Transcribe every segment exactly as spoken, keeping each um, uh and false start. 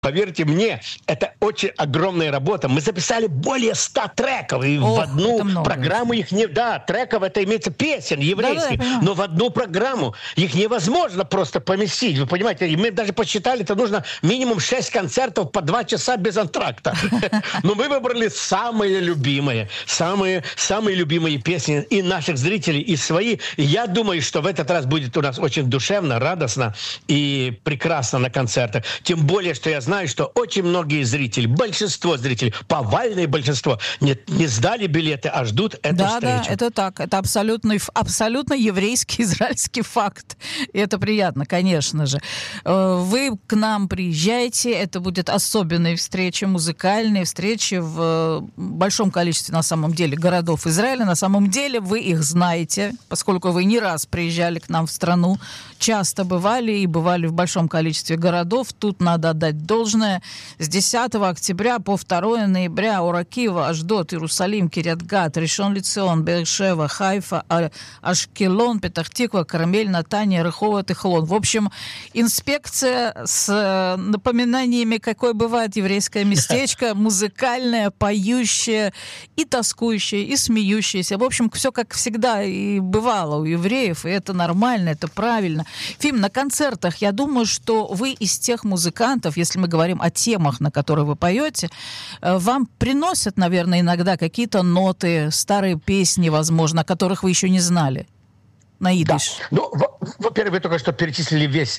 Поверьте мне, это очень огромная работа. Мы записали более ста треков, и Ох, в одну много, программу их не... Да, треков, это имеется песен еврейских, Да, да, но в одну программу их невозможно просто поместить. Вы понимаете, и мы даже посчитали, это нужно минимум шесть концертов по два часа без антракта. Но мы выбрали самые любимые, самые, самые любимые песни и наших зрителей, и свои. И я думаю, что в этот раз будет у нас очень душевно, радостно и прекрасно на концертах. Тем более, что я знаю, знаю, что очень многие зрители, большинство зрителей, повальное большинство, не, не сдали билеты, а ждут эту да, встречу. Да, это так. Это абсолютно, абсолютно еврейский, израильский факт. И это приятно, конечно же. Вы к нам приезжаете, это будет особенные встречи, музыкальные встречи в большом количестве, на самом деле, городов Израиля. На самом деле вы их знаете, поскольку вы не раз приезжали к нам в страну, часто бывали и бывали в большом количестве городов. Тут надо отдать должное. С десятого октября по второго ноября Ор Акива, Ашдод, Иерусалим, Кирьят-Гат, Ришон Лецион, Беэр-Шева, Хайфа, Ашкелон, Петах-Тиква, Кармель, Натания, Реховот и Холон. В общем, инспекция с напоминаниями, какое бывает еврейское местечко, музыкальное, поющее, и тоскующее, и смеющееся. В общем, все как всегда и бывало у евреев, и это нормально, это правильно. Фим, на концертах, я думаю, что вы из тех музыкантов, если мы говорим о темах, на которые вы поете, вам приносят, наверное, иногда какие-то ноты, старые песни, возможно, о которых вы еще не знали. На идиш. Да. Ну, во-первых, вы только что перечислили весь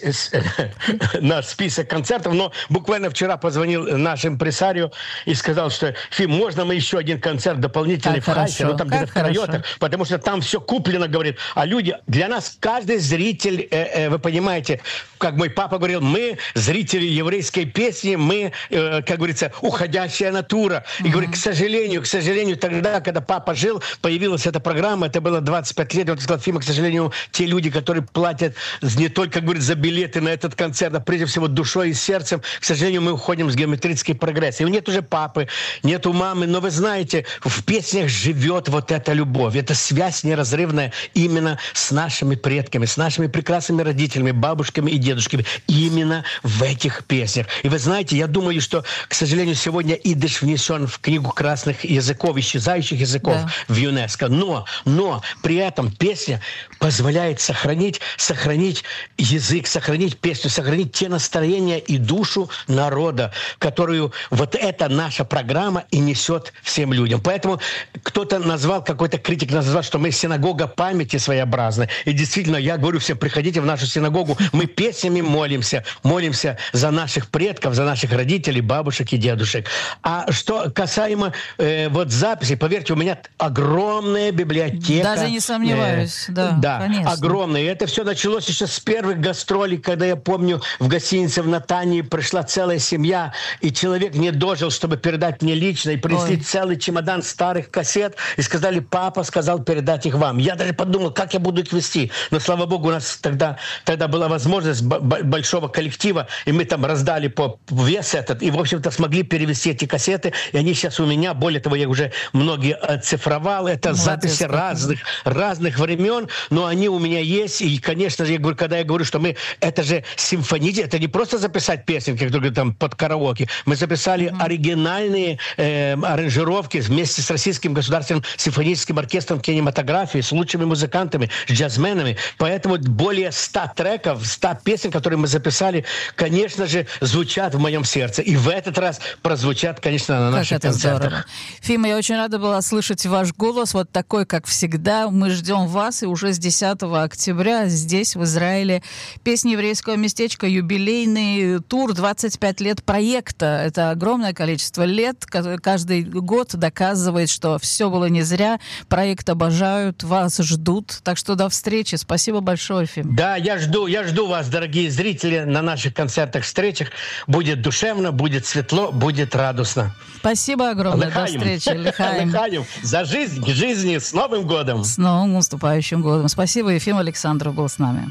наш список концертов, но буквально вчера позвонил наш импресарио и сказал, что, Фим, можно мы еще один концерт дополнительный как в Хайфе, ну там где-то в Карайотах, хорошо. потому что там все куплено, говорит. А люди, для нас каждый зритель, э, э, вы понимаете, как мой папа говорил, мы зрители еврейской песни, мы, э, как говорится, уходящая натура. И mm-hmm. говорит, к сожалению, к сожалению, тогда, когда папа жил, появилась эта программа, это было двадцать пять лет, он сказал, Фима, к сожалению, те люди, которые платят не только, говорит, за билеты на этот концерт, а прежде всего душой и сердцем, к сожалению, мы уходим с геометрической прогрессией. Нет уже папы, нету мамы, но вы знаете, в песнях живет вот эта любовь, эта связь неразрывная именно с нашими предками, с нашими прекрасными родителями, бабушками и дедушками, именно в этих песнях. И вы знаете, я думаю, что, к сожалению, сегодня идиш внесен в книгу красных языков, исчезающих языков да. в ЮНЕСКО, но, но при этом песня позволяет сохранить, сохранить язык, сохранить песню, сохранить те настроения и душу народа, которую вот эта наша программа и несет всем людям. Поэтому кто-то назвал, какой-то критик назвал, что мы синагога памяти своеобразная. И действительно, я говорю всем, приходите в нашу синагогу, мы песнями молимся, молимся за наших предков, за наших родителей, бабушек и дедушек. А что касаемо э, вот записей, поверьте, у меня огромная библиотека. Даже не сомневаюсь, э, да. Да, конечно. огромное. И это все началось еще с первых гастролей, когда, я помню, в гостинице в Натании пришла целая семья, и человек не дожил, чтобы передать мне лично, и принесли Ой. целый чемодан старых кассет, и сказали, папа сказал передать их вам. Я даже подумал, как я буду их вести. Но, слава богу, у нас тогда, тогда была возможность большого коллектива, и мы там раздали по вес этот, и, в общем-то, смогли перевести эти кассеты, и они сейчас у меня, более того, я уже многие оцифровал. Это Молодец, записи разных, разных времен, но они у меня есть, и, конечно же, я говорю, когда я говорю, что мы, это же симфония, это не просто записать песенки, которые там под караоке, мы записали mm-hmm. оригинальные э, аранжировки вместе с Российским государственным симфоническим оркестром кинематографии, с лучшими музыкантами, с джазменами, поэтому более ста треков, ста песен, которые мы записали, конечно же, звучат в моем сердце, и в этот раз прозвучат, конечно, на наших как это концертах. Здорово. Фима, я очень рада была слышать ваш голос, вот такой, как всегда, мы ждем вас, и уже с десятого октября здесь, в Израиле, «Песни еврейского местечка», юбилейный тур, двадцать пять лет проекта. Это огромное количество лет. Каждый год доказывает, что все было не зря. Проект обожают, вас ждут. Так что до встречи. Спасибо большое, Фим. Да, я жду, я жду вас, дорогие зрители, на наших концертах, встречах. Будет душевно, будет светло, будет радостно. Спасибо огромное. Лыхаем. До встречи. Лыхаем. Лыхаем. За жизнь, к жизни. С Новым годом. С новым наступающим годом. Спасибо. Ефим Александров был с нами.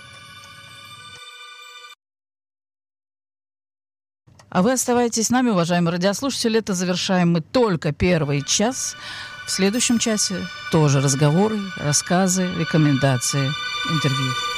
А вы оставайтесь с нами, уважаемые радиослушатели. Это завершаем мы только первый час. В следующем часе тоже разговоры, рассказы, рекомендации, интервью.